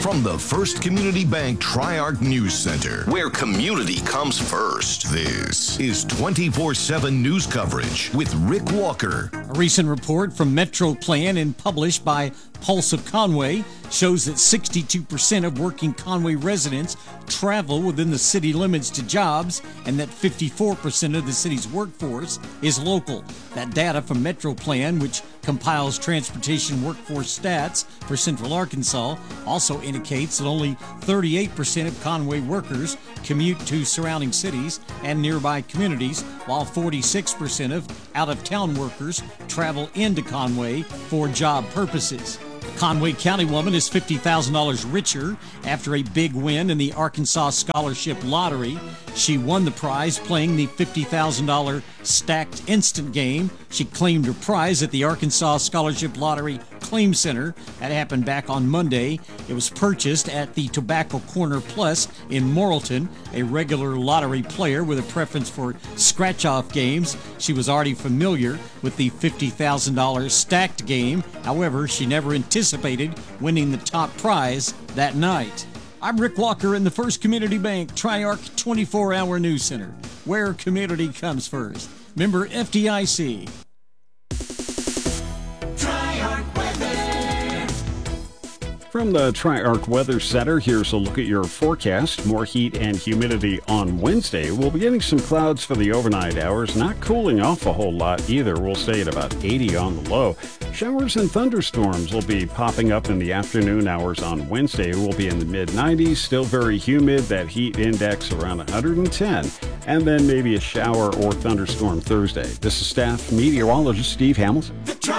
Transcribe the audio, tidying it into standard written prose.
From the First Community Bank Tri-Arc News Center, where community comes first, this is 24/7 news coverage with Rick Walker. A recent report from Metro Plan and published by Pulse of Conway shows that 62% of working Conway residents travel within the city limits to jobs, and that 54% of the city's workforce is local. That data from Metro Plan, which compiles transportation workforce stats for Central Arkansas, also indicates that only 38% of Conway workers commute to surrounding cities and nearby communities, while 46% of out-of-town workers travel into Conway for job purposes. A Conway County woman is $50,000 richer after a big win in the Arkansas Scholarship Lottery. She won the prize playing the $50,000 stacked instant game. She claimed her prize at the Arkansas Scholarship Lottery Claim Center. That happened back on Monday. It was purchased at the Tobacco Corner Plus in Morrilton. A regular lottery player with a preference for scratch-off games, she was already familiar with the $50,000 stacked game. However, she never anticipated winning the top prize that night. I'm Rick Walker in the First Community Bank Tri-Arc 24-hour News Center, where community comes first. Member FDIC. From the Tri-Arc Weather Center, here's a look at your forecast. More heat and humidity on Wednesday. We'll be getting some clouds for the overnight hours, not cooling off a whole lot either. We'll stay at about 80 on the low. Showers and thunderstorms will be popping up in the afternoon hours on Wednesday. We'll be in the mid-90s, still very humid, that heat index around 110. And then maybe a shower or thunderstorm Thursday. This is staff meteorologist Steve Hamilton.